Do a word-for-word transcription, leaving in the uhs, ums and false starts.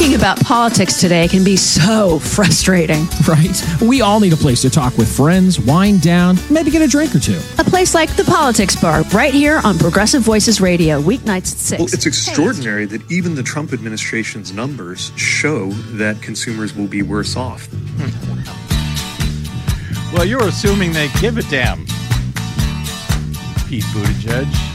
Talking about politics today can be so frustrating. Right? We all need a place to talk with friends, wind down, maybe get a drink or two. A place like the Politics Bar, right here on Progressive Voices Radio, weeknights at six. Well, it's extraordinary that even the Trump administration's numbers show that consumers will be worse off. Well, you're assuming they give a damn, Pete Buttigieg.